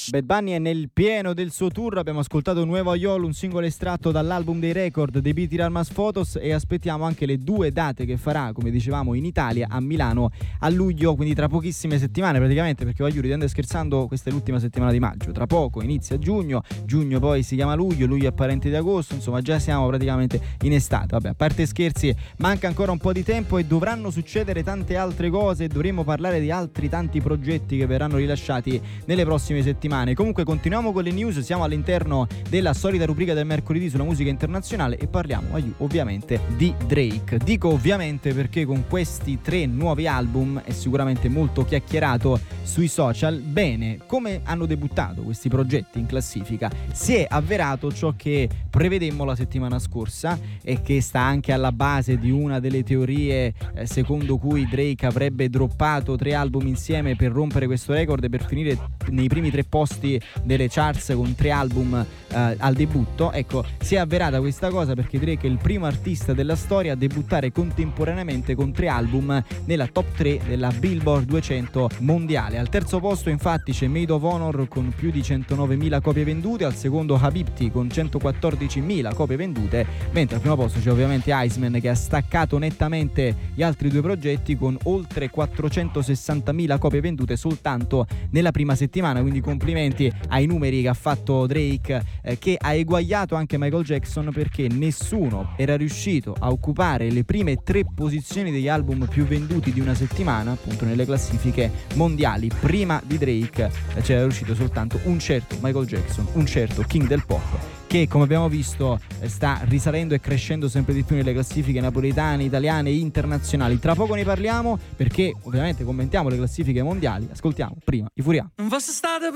Bad Bunny è nel pieno del suo tour, abbiamo ascoltato Nuevo Aiolo, un singolo estratto dall'album dei Record dei Beat Almas Photos, e aspettiamo anche le 2 date che farà, come dicevamo, in Italia, a Milano a luglio, quindi tra pochissime settimane praticamente, perché voglio ridendo e scherzando, questa è l'ultima settimana di maggio, tra poco inizia giugno poi si chiama luglio è parente di agosto, insomma già siamo praticamente in estate. Vabbè, a parte scherzi, manca ancora un po' di tempo e dovranno succedere tante altre cose, dovremo parlare di altri tanti progetti che verranno rilasciati nelle prossime settimane. Comunque continuiamo con le news, siamo all'interno della solita rubrica del mercoledì sulla musica internazionale e parliamo ovviamente di Drake. Dico ovviamente perché con questi 3 nuovi album è sicuramente molto chiacchierato sui social. Bene, come hanno debuttato questi progetti in classifica? Si è avverato ciò che prevedemmo la settimana scorsa e che sta anche alla base di una delle teorie secondo cui Drake avrebbe droppato 3 album insieme per rompere questo record e per finire nei primi 3 posti delle charts con 3 album al debutto. Ecco, si è avverata questa cosa perché Drake è il primo artista della storia a debuttare contemporaneamente con 3 album nella top 3 della Billboard 200 mondiale. Al terzo posto infatti c'è Maid of Honor con più di 109.000 copie vendute, al secondo Habibti con 114.000 copie vendute, mentre al primo posto c'è ovviamente Iceman che ha staccato nettamente gli altri 2 progetti con oltre 460.000 copie vendute soltanto nella prima settimana, quindi complimenti ai numeri che ha fatto Drake, che ha eguagliato anche Michael Jackson, perché nessuno era riuscito a occupare le prime 3 posizioni degli album più venduti di una settimana appunto nelle classifiche mondiali. Prima di Drake c'era riuscito soltanto un certo Michael Jackson, un certo King del Pop, che come abbiamo visto sta risalendo e crescendo sempre di più nelle classifiche napoletane, italiane e internazionali. Tra poco ne parliamo perché ovviamente commentiamo le classifiche mondiali. Ascoltiamo prima i Furiani.